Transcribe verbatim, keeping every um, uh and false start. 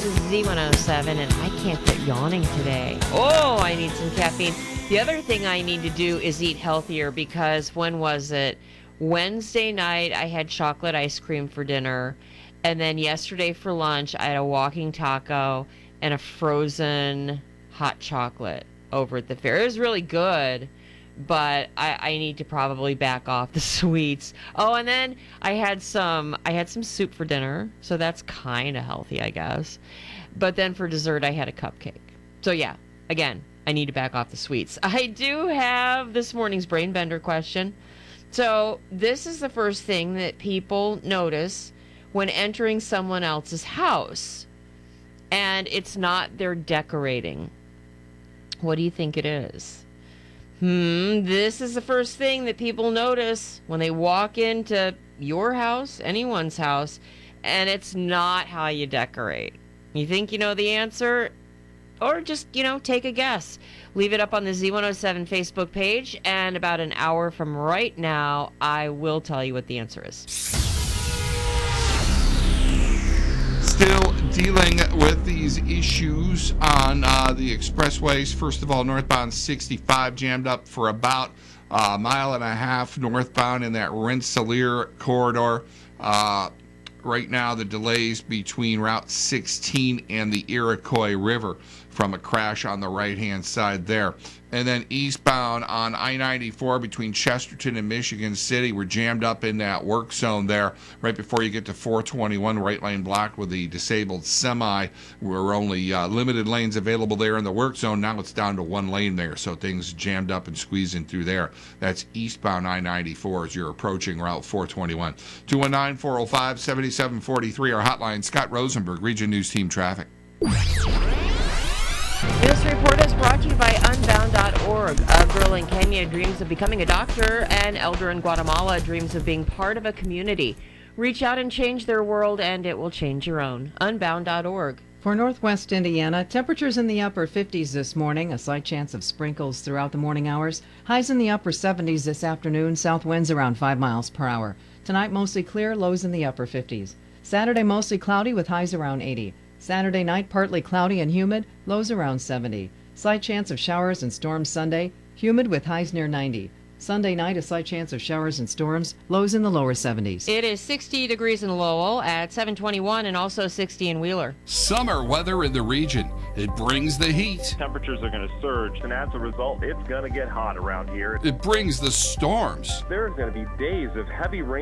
is Z one oh seven, and I can't quit yawning today. Oh, I need some caffeine. The other thing I need to do is eat healthier because when was it? Wednesday night, I had chocolate ice cream for dinner. And then yesterday for lunch, I had a walking taco and a frozen hot chocolate over at the fair. It was really good, but I, I need to probably back off the sweets. Oh, and then I had some I had some soup for dinner, so that's kind of healthy, I guess. But then for dessert, I had a cupcake. So yeah, again, I need to back off the sweets. I do have this morning's brain bender question. So this is the first thing that people notice when entering someone else's house, and it's not their decorating. What do you think it is? Hmm, this is the first thing that people notice when they walk into your house, anyone's house, and it's not how you decorate. You think you know the answer? Or just, you know, take a guess. Leave it up on the Z one oh seven Facebook page, and about an hour from right now, I will tell you what the answer is. Still dealing with these issues on uh, the expressways. First of all, northbound sixty-five jammed up for about a mile and a half northbound in that Rensselaer corridor. Uh, right now, the delays between Route sixteen and the Iroquois River from a crash on the right-hand side there. And then eastbound on I ninety-four between Chesterton and Michigan City, we're jammed up in that work zone there right before you get to four twenty-one, right lane blocked with the disabled semi. We're only uh, limited lanes available there in the work zone. Now it's down to one lane there, so things jammed up and squeezing through there. That's eastbound I ninety-four as you're approaching Route four twenty-one. two one nine, four oh five, seven seven four three, our hotline. Scott Rosenberg, Region News Team Traffic. This report is brought to you by unbound dot org. A girl in Kenya dreams of becoming a doctor. An elder in Guatemala dreams of being part of a community. Reach out and change their world, and it will change your own. unbound dot org. For northwest Indiana, temperatures in the upper fifties this morning, a slight chance of sprinkles throughout the morning hours. Highs in the upper seventies this afternoon, south winds around five miles per hour. Tonight, mostly clear, lows in the upper fifties. Saturday, mostly cloudy with highs around eighty. Saturday night, partly cloudy and humid, lows around seventy. Slight chance of showers and storms Sunday, humid with highs near ninety. Sunday night, a slight chance of showers and storms, lows in the lower seventies. It is sixty degrees in Lowell at seven twenty-one and also sixty in Wheeler. Summer weather in the region. It brings the heat. Temperatures are going to surge, and as a result, it's going to get hot around here. It brings the storms. There's going to be days of heavy rain.